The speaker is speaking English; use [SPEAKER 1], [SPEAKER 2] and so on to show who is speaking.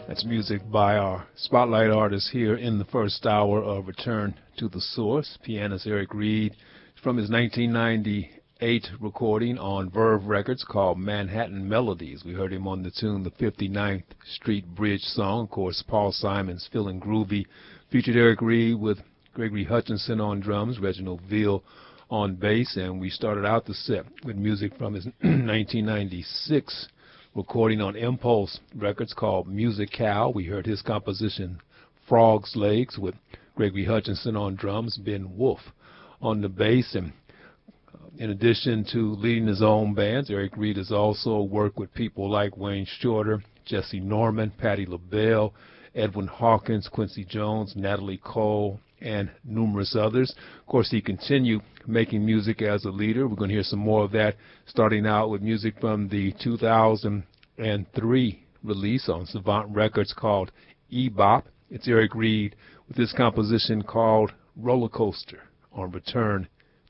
[SPEAKER 1] That's music by our spotlight artist here in the first hour of Return to the Source. Pianist Eric Reed from his 1998 recording on Verve Records called Manhattan Melodies. We heard him on the tune The 59th Street Bridge Song. Of course, Paul Simon's Feeling Groovy featured Eric Reed with Gregory Hutchinson on drums, Reginald Veal on bass, and we started out the set with music from his 1996 recording on Impulse Records called Musical. We heard his composition Frog's Legs with Gregory Hutchinson on drums, Ben Wolf on the bass. And in addition to leading his own bands, Eric Reed has also worked with people like Wayne Shorter, Jesse Norman, Patti LaBelle, Edwin Hawkins, Quincy Jones, Natalie Cole, and numerous others. Of course, he continued making music as a leader. We're going to hear some more of that, starting out with music from the 2003 release on Savant Records called E-Bop. It's Eric Reed with this composition called Roller Coaster on Return